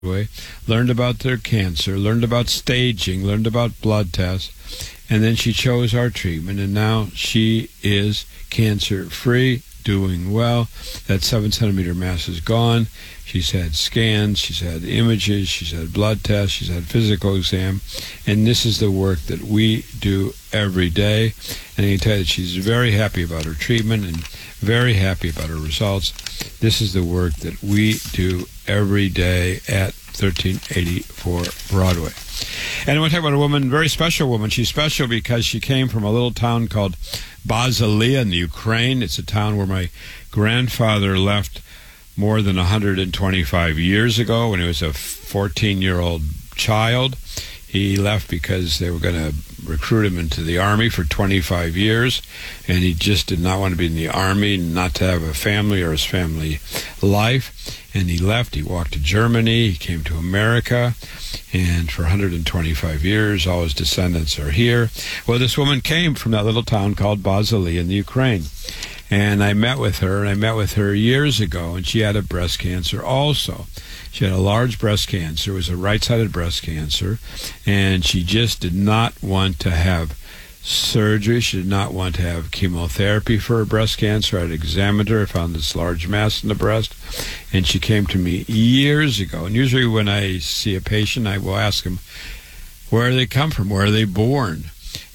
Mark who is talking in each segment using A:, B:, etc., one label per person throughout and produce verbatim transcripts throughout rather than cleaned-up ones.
A: learned about their cancer, learned about staging, learned about blood tests, and then she chose our treatment, and now she is cancer-free, doing well. That seven centimeter mass is gone. She's had scans, she's had images, she's had blood tests, she's had physical exam, and this is the work that we do every day. And I can tell you that she's very happy about her treatment and very happy about her results. This is the work that we do every day at thirteen eighty-four Broadway. And I want to talk about a woman, very special woman. She's special because she came from a little town called Bazylia in the Ukraine. It's a town where my grandfather left more than one hundred twenty-five years ago when he was a fourteen-year-old child. He left because they were going to recruit him into the Army for twenty-five years, and he just did not want to be in the Army, not to have a family or his family life. And he left. He walked to Germany. He came to America, and for one hundred twenty-five years, all his descendants are here. Well, this woman came from that little town called Bazylia in the Ukraine. And I met with her, and I met with her years ago, and she had a breast cancer also. She had a large breast cancer. It was a right-sided breast cancer, and she just did not want to have surgery. She did not want to have chemotherapy for her breast cancer. I had examined her. I found this large mass in the breast, and she came to me years ago. And usually when I see a patient, I will ask them, where do they come from? Where are they born?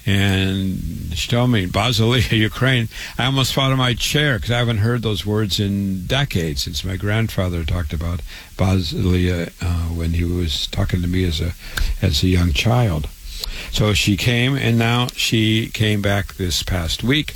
A: And she told me, Bazylia, Ukraine. I almost fell out of my chair because I haven't heard those words in decades since my grandfather talked about Bazylia uh, when he was talking to me as a as a young child. So she came, and now she came back this past week,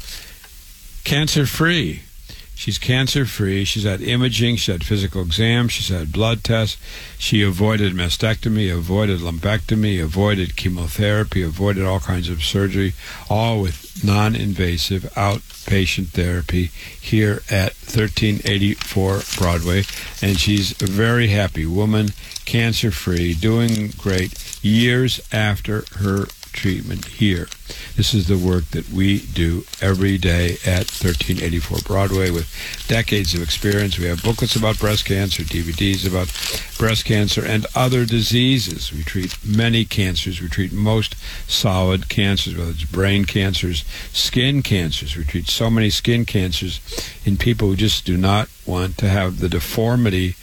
A: cancer-free. She's cancer-free. She's had imaging. She's had physical exams. She's had blood tests. She avoided mastectomy, avoided lumpectomy, avoided chemotherapy, avoided all kinds of surgery, all with non-invasive outpatient therapy here at thirteen eighty-four Broadway. And she's a very happy woman, cancer-free, doing great years after her treatment here. This is the work that we do every day at thirteen eighty-four Broadway with decades of experience. We have booklets about breast cancer, D V Ds about breast cancer and other diseases. We treat many cancers. We treat most solid cancers, whether it's brain cancers, skin cancers. We treat so many skin cancers in people who just do not want to have the deformity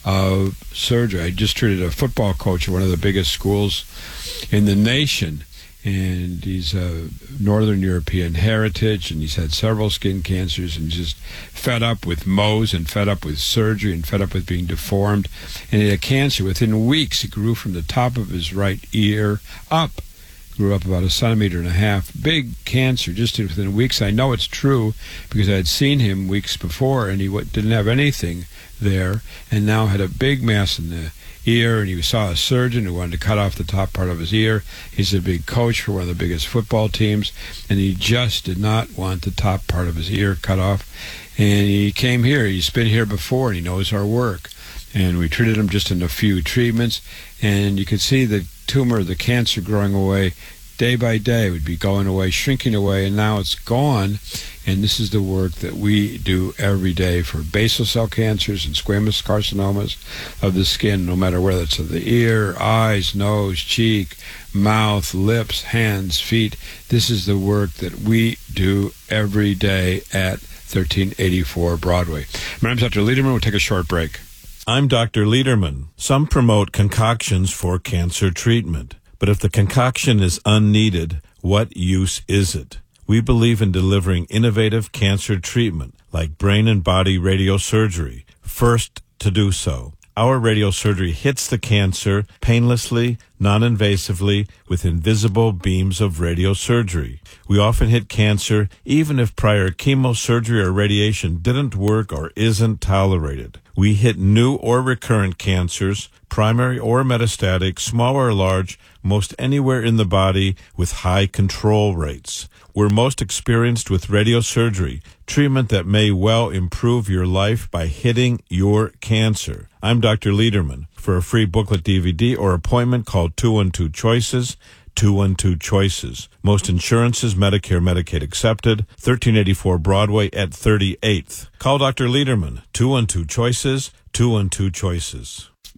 A: of surgery. I just treated a football coach at one of the biggest schools in the nation, and he's a Northern European heritage, and he's had several skin cancers, and just fed up with Mohs and fed up with surgery and fed up with being deformed. And he had cancer. Within weeks, it grew from the top of his right ear up. Grew up about a centimeter and a half. Big cancer just within weeks. I know it's true because I had seen him weeks before, and he didn't have anything there, and now had a big mass in the ear, and he saw a surgeon who wanted to cut off the top part of his ear. He's a big coach for one of the biggest football teams, and he just did not want the top part of his ear cut off. And he came here. He's been here before, and he knows our work. And we treated him just in a few treatments, and you could see the tumor, the cancer growing away day by day. It would be going away, shrinking away, and now it's gone. And this is the work that we do every day for basal cell cancers and squamous carcinomas of the skin, no matter whether it's of the ear, eyes, nose, cheek, mouth, lips, hands, feet. This is the work that we do every day at thirteen eighty-four Broadway. My name's Doctor Lederman. We'll take a short break.
B: I'm Doctor Lederman. Some promote concoctions for cancer treatment. But if the concoction is unneeded, what use is it? We believe in delivering innovative cancer treatment, like brain and body radiosurgery, first to do so. Our radiosurgery hits the cancer painlessly, non-invasively, with invisible beams of radiosurgery. We often hit cancer even if prior chemosurgery or radiation didn't work or isn't tolerated. We hit new or recurrent cancers, primary or metastatic, small or large, most anywhere in the body with high control rates. We're most experienced with radiosurgery, treatment that may well improve your life by hitting your cancer. I'm Doctor Lederman. For a free booklet, D V D, or appointment, call two one two choices, two one two choices. Most insurances, Medicare, Medicaid accepted, thirteen eighty-four Broadway at thirty-eighth. Call Doctor Lederman, two one two choices, two one two choices.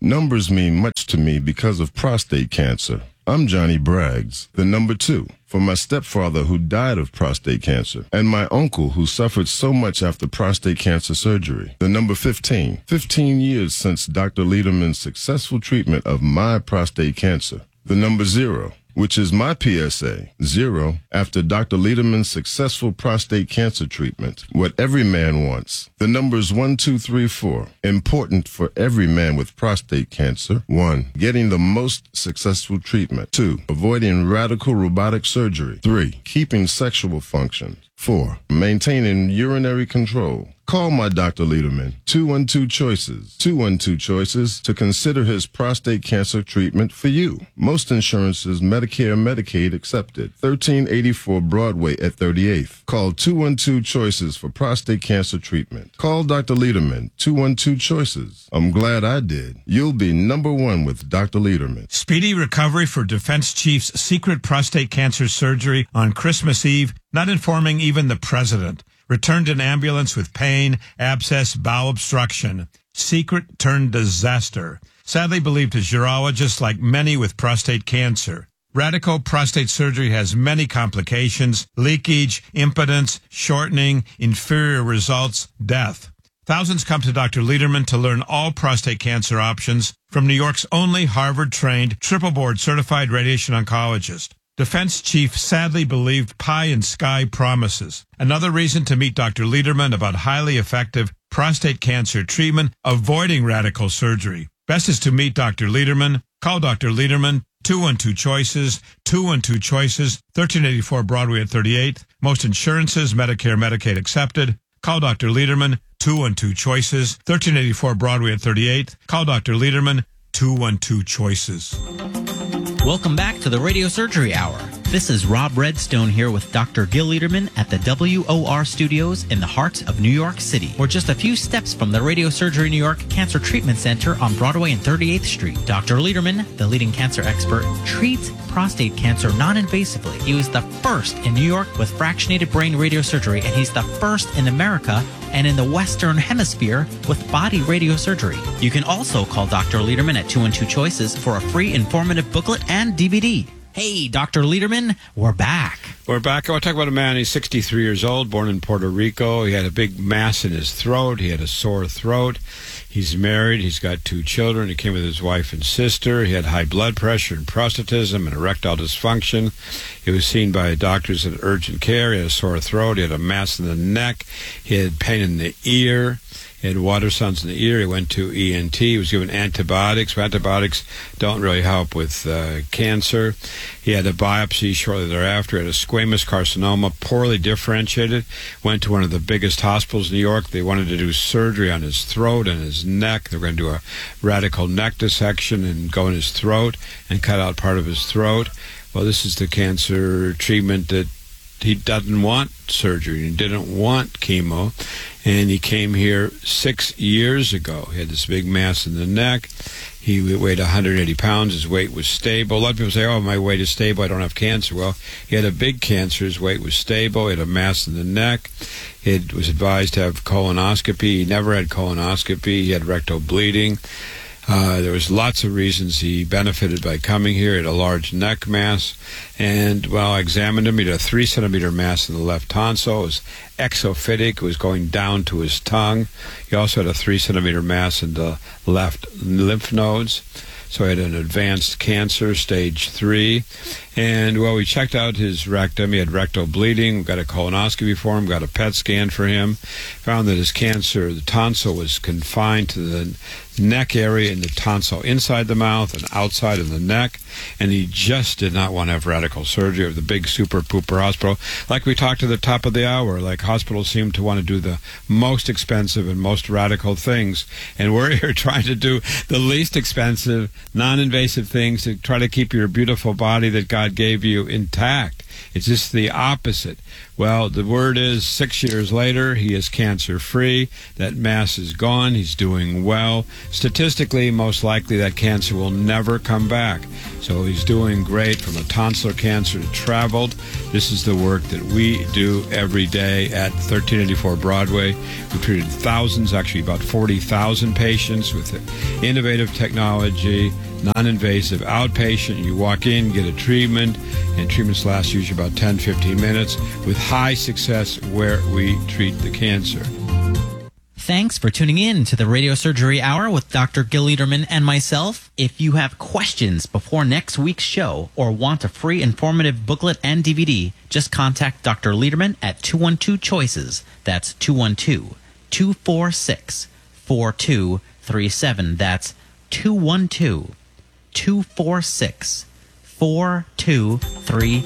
C: Numbers mean much to me because of prostate cancer. I'm Johnny Braggs, the number two, for my stepfather who died of prostate cancer, and my uncle who suffered so much after prostate cancer surgery. The number fifteen, fifteen years since Doctor Lederman's successful treatment of my prostate cancer. The number zero, which is my P S A, zero, after Doctor Lederman's successful prostate cancer treatment. What every man wants. The numbers one, two, three, four, important for every man with prostate cancer. One, getting the most successful treatment. Two, avoiding radical robotic surgery. Three, keeping sexual function. Four, maintaining urinary control. Call my Doctor Lederman, two one two Choices, two one two Choices, to consider his prostate cancer treatment for you. Most insurances, Medicare, Medicaid accepted. thirteen eighty-four Broadway at thirty-eighth. Call two one two Choices for prostate cancer treatment. Call Doctor Lederman, two one two Choices. I'm glad I did. You'll be number one with Doctor Lederman.
D: Speedy recovery for Defense Chief's secret prostate cancer surgery on Christmas Eve, not informing even the president. Returned in ambulance with pain, abscess, bowel obstruction. Secret turned disaster. Sadly believed as urologist, like many with prostate cancer. Radical prostate surgery has many complications: leakage, impotence, shortening, inferior results, death. Thousands come to Doctor Lederman to learn all prostate cancer options from New York's only Harvard-trained, triple-board certified radiation oncologist. Defense Chief sadly believed pie in sky promises. Another reason to meet Doctor Lederman about highly effective prostate cancer treatment, avoiding radical surgery. Best is to meet Doctor Lederman. Call Doctor Lederman, two one two Choices, two one two Choices, thirteen eighty-four Broadway at thirty-eighth. Most insurances, Medicare, Medicaid accepted. Call Doctor Lederman, two one two Choices, thirteen eighty-four Broadway at thirty-eighth. Call Doctor Lederman, two one two Choices.
E: Welcome back to the Radio Surgery Hour. This is Rob Redstone here with Doctor Gil Lederman at the W O R studios in the heart of New York City. We're just a few steps from the Radio Surgery New York Cancer Treatment Center on Broadway and thirty-eighth Street. Doctor Lederman, the leading cancer expert, treats prostate cancer non-invasively. He was the first in New York with fractionated brain radiosurgery, and he's the first in America and in the Western Hemisphere with body radiosurgery. You can also call Doctor Lederman at two one two Choices for a free informative booklet and D V D. Hey, Doctor Lederman, we're back.
A: We're back. I want to talk about a man. He's sixty-three years old, born in Puerto Rico. He had a big mass in his throat. He had a sore throat. He's married. He's got two children. He came with his wife and sister. He had high blood pressure and prostatism and erectile dysfunction. He was seen by doctors at urgent care. He had a sore throat. He had a mass in the neck. He had pain in the ear. He had water sounds in the ear. He went to E N T. He was given antibiotics. Antibiotics don't really help with uh, cancer. He had a biopsy shortly thereafter. He had a squamous carcinoma, poorly differentiated. Went to one of the biggest hospitals in New York. They wanted to do surgery on his throat and his neck. They were going to do a radical neck dissection and go in his throat and cut out part of his throat. Well, this is the cancer treatment that he doesn't want surgery. He didn't want chemo. And he came here six years ago. He had this big mass in the neck. He weighed one hundred eighty pounds. His weight was stable. A lot of people say, oh, my weight is stable. I don't have cancer. Well, he had a big cancer. His weight was stable. He had a mass in the neck. He had, was advised to have colonoscopy. He never had colonoscopy. He had rectal bleeding. Uh, there was lots of reasons he benefited by coming here. He had a large neck mass. And, well, I examined him. He had a three centimeter mass in the left tonsil. It was exophytic. It was going down to his tongue. He also had a three centimeter mass in the left lymph nodes. So he had an advanced cancer, stage three. And, well, we checked out his rectum. He had rectal bleeding. We got a colonoscopy for him, got a P E T scan for him. Found that his cancer, the tonsil, was confined to the neck area and the tonsil inside the mouth and outside of the neck. And he just did not want to have radical surgery of the big super pooper hospital. Like we talked at the top of the hour, like hospitals seem to want to do the most expensive and most radical things. And we're here trying to do the least expensive, non-invasive things to try to keep your beautiful body that God gave you intact. It's just the opposite. Well, the word is six years later, he is cancer-free. That mass is gone. He's doing well. Statistically, most likely that cancer will never come back. So he's doing great. From a tonsillar cancer to traveled. This is the work that we do every day at thirteen eighty-four Broadway. We've treated thousands, actually about forty thousand patients with innovative technology, non-invasive outpatient. You walk in, get a treatment, and treatments last usually about ten, fifteen minutes with high success where we treat the cancer.
E: Thanks for tuning in to the Radio Surgery Hour with Doctor Gil Liederman and myself. If you have questions before next week's show or want a free informative booklet and D V D, just contact Doctor Liederman at two one two choices. That's two one two, two four six, four two three seven. That's two one two, two four six, four two three